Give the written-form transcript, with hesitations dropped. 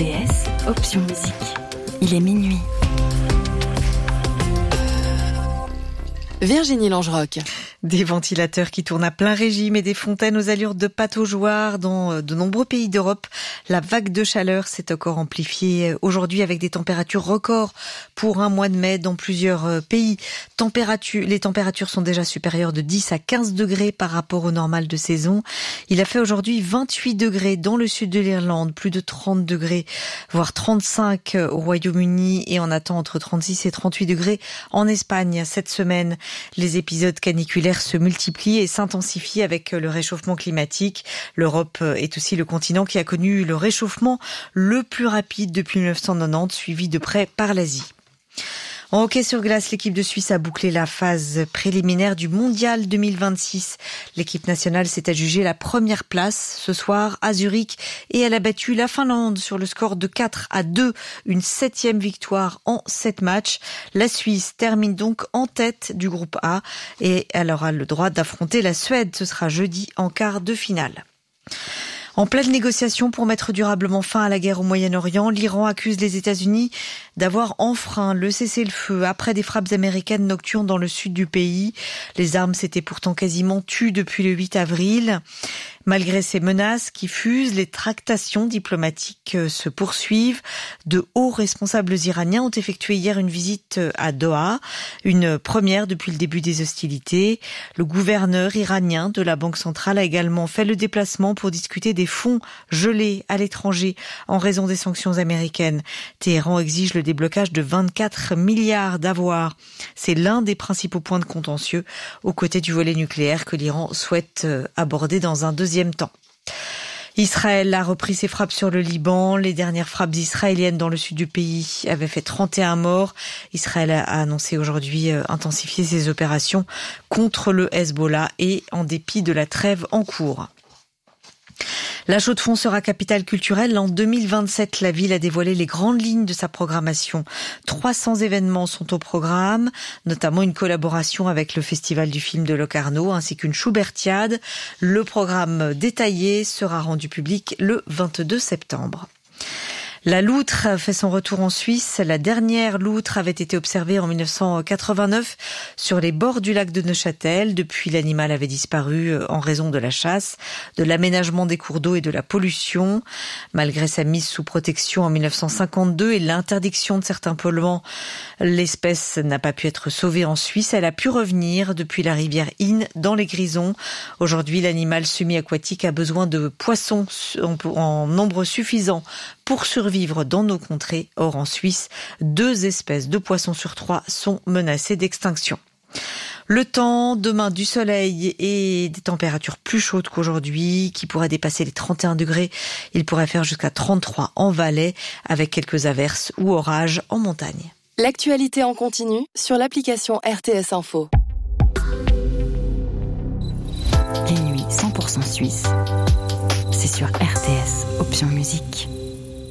RTS, option musique. Il est minuit. Virginie Langeroc. Des ventilateurs qui tournent à plein régime et des fontaines aux allures de pataugeoires dans de nombreux pays d'Europe. La vague de chaleur s'est encore amplifiée aujourd'hui avec des températures records pour un mois de mai dans plusieurs pays. Les températures sont déjà supérieures de 10 à 15 degrés par rapport au normal de saison. Il a fait aujourd'hui 28 degrés dans le sud de l'Irlande, plus de 30 degrés, voire 35 au Royaume-Uni et on attend entre 36 et 38 degrés en Espagne cette semaine. Les épisodes caniculaires se multiplient et s'intensifient avec le réchauffement climatique. L'Europe est aussi le continent qui a connu le réchauffement le plus rapide depuis 1990, suivi de près par l'Asie. En hockey sur glace, l'équipe de Suisse a bouclé la phase préliminaire du Mondial 2026. L'équipe nationale s'est adjugée la première place ce soir à Zurich et elle a battu la Finlande sur le score de 4-2, une 7e victoire en 7 matchs. La Suisse termine donc en tête du groupe A et elle aura le droit d'affronter la Suède. Ce sera jeudi en quart de finale. En pleine négociation pour mettre durablement fin à la guerre au Moyen-Orient, l'Iran accuse les États-Unis d'avoir enfreint le cessez-le-feu après des frappes américaines nocturnes dans le sud du pays. Les armes s'étaient pourtant quasiment tues depuis le 8 avril. Malgré ces menaces qui fusent, les tractations diplomatiques se poursuivent. De hauts responsables iraniens ont effectué hier une visite à Doha, une première depuis le début des hostilités. Le gouverneur iranien de la Banque centrale a également fait le déplacement pour discuter des fonds gelés à l'étranger en raison des sanctions américaines. Téhéran exige le déblocage de 24 milliards d'avoirs. C'est l'un des principaux points de contentieux aux côtés du volet nucléaire que l'Iran souhaite aborder dans un deuxième temps. Israël a repris ses frappes sur le Liban. Les dernières frappes israéliennes dans le sud du pays avaient fait 31 morts. Israël a annoncé aujourd'hui intensifier ses opérations contre le Hezbollah et en dépit de la trêve en cours. La Chaux-de-Fonds sera capitale culturelle en 2027. La ville a dévoilé les grandes lignes de sa programmation. 300 événements sont au programme, notamment une collaboration avec le Festival du film de Locarno ainsi qu'une Schubertiade. Le programme détaillé sera rendu public le 22 septembre. La loutre fait son retour en Suisse. La dernière loutre avait été observée en 1989 sur les bords du lac de Neuchâtel. Depuis, l'animal avait disparu en raison de la chasse, de l'aménagement des cours d'eau et de la pollution. Malgré sa mise sous protection en 1952 et l'interdiction de certains polluants, l'espèce n'a pas pu être sauvée en Suisse. Elle a pu revenir depuis la rivière Inn dans les Grisons. Aujourd'hui, l'animal semi-aquatique a besoin de poissons en nombre suffisant pour survivre dans nos contrées. Or, en Suisse, 2 espèces de poissons sur 3 sont menacées d'extinction. Le temps, demain du soleil et des températures plus chaudes qu'aujourd'hui, qui pourraient dépasser les 31 degrés. Il pourrait faire jusqu'à 33 en Valais, avec quelques averses ou orages en montagne. L'actualité en continu sur l'application RTS Info. Les nuits 100% suisses, c'est sur RTS, option musique.